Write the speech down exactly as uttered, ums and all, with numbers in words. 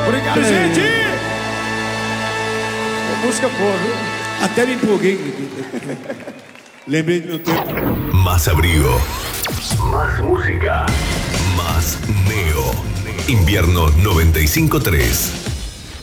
Obrigado, É. gente! Música boa, viu? Até me empolguei. Lembrei do meu tempo. Más abrigo. Más música. Más Neo. Invierno noventa y cinco tres.